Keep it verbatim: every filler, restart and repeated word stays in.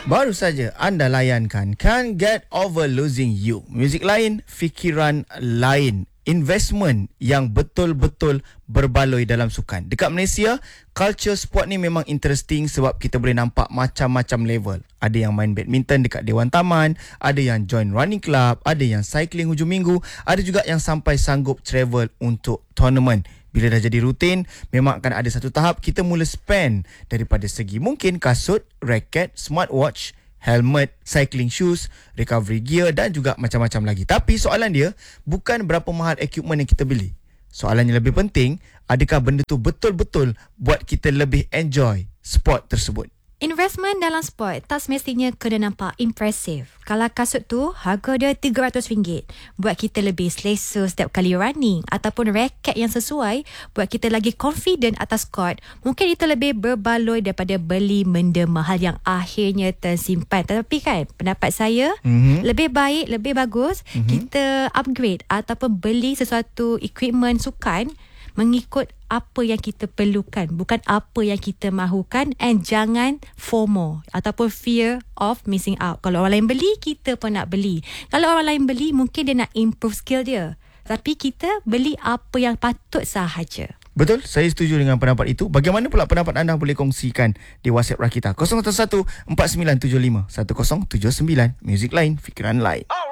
Baru saja anda layankan Can't Get Over Losing You. Muzik lain, fikiran lain. Investment yang betul-betul berbaloi dalam sukan. Dekat Malaysia, culture sport ni memang interesting sebab kita boleh nampak macam-macam level. Ada yang main badminton dekat Dewan Taman, ada yang join running club, ada yang cycling hujung minggu, ada juga yang sampai sanggup travel untuk tournament. Bila dah jadi rutin, memang akan ada satu tahap kita mula spend daripada segi mungkin kasut, raket, smartwatch, helmet, cycling shoes, recovery gear dan juga macam-macam lagi. Tapi soalan dia bukan berapa mahal equipment yang kita beli. Soalan yang lebih penting, adakah benda tu betul-betul buat kita lebih enjoy sport tersebut? Investment dalam sport tak semestinya kena nampak impresif. Kalau kasut tu harga dia tiga ratus ringgit, buat kita lebih selesa setiap kali running, ataupun raket yang sesuai buat kita lagi confident atas court, mungkin itu lebih berbaloi daripada beli benda mahal yang akhirnya tersimpan. Tetapi kan pendapat saya, mm-hmm. lebih baik, lebih bagus mm-hmm. kita upgrade ataupun beli sesuatu equipment sukan mengikut apa yang kita perlukan, bukan apa yang kita mahukan, and jangan FOMO ataupun fear of missing out. Kalau orang lain beli, kita pun nak beli. Kalau orang lain beli, mungkin dia nak improve skill dia. Tapi kita beli apa yang patut sahaja. Betul, saya setuju dengan pendapat itu. Bagaimana pula pendapat anda, boleh kongsikan di WhatsApp Rakita kosong satu satu empat sembilan tujuh lima satu kosong tujuh sembilan. Muzik lain, fikiran lain.